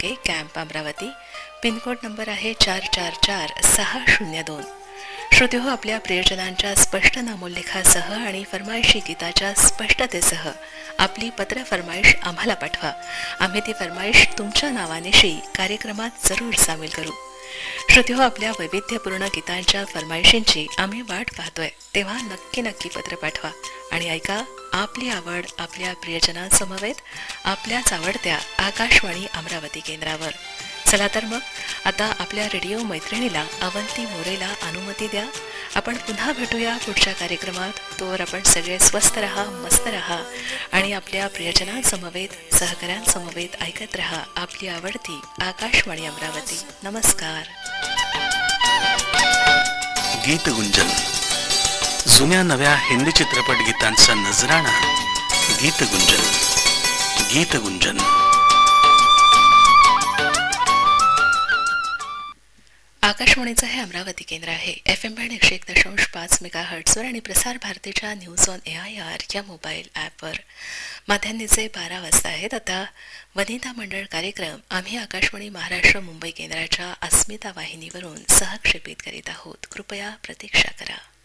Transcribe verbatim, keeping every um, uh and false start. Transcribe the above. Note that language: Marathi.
के कॅम्प अमरावती. पिनकोड नंबर आहे चार चार चार सहा शून्य दोन. श्रोते हो, आपल्या प्रियजनांच्या स्पष्ट नामोल्लेखासह आणि फरमाईशी गीताच्या स्पष्टतेसह आपली पत्र फरमाईश आम्हाला पाठवा. आम्ही ती फरमाईश तुमच्या नावानिशी कार्यक्रमात जरूर सामील करू. श्रोते हो, आपल्या वैविध्यपूर्ण गीतांच्या फरमाईशींची आम्ही वाट पाहतोय, तेव्हा नक्की नक्की पत्र पाठवा आणि ऐका आपली आवड आपल्या प्रियजनांसमवेत आपल्याच आवडत्या आकाशवाणी अमरावती केंद्रावर. चला तर मग आता आपल्या रेडिओ मैत्रिणीला अवंती मोरेला अनुमती द्या. आपण पुन्हा भेटूया पुढच्या कार्यक्रमात. तोवर आपण सगळे स्वस्थ रहा, मस्त रहा आणि आपल्या प्रियजनांसमवेत सहकाऱ्यांसमवेत ऐकत रहा आपली आवडती आकाशवाणी अमरावती. नमस्कार. गीतगुंजन, जुन्या नव्या हिंदी चित्रपट गीतांचा नजराणा. गीतगुंजन गीतगुंजन आकाशवाणीचं हे अमरावती केंद्र आहे. एफ एम बँड एकशे एक दशांश पाच मेगा हर्ट्सवर आणि प्रसार भारतीच्या news on A I R या मोबाईल ॲपवर. माध्यान्हीचे बारा वाजता आहेत. आता वनिता मंडळ कार्यक्रम आम्ही आकाशवाणी महाराष्ट्र मुंबई केंद्राच्या अस्मिता वाहिनीवरून सहक्षेपित करीत आहोत. कृपया प्रतीक्षा करा.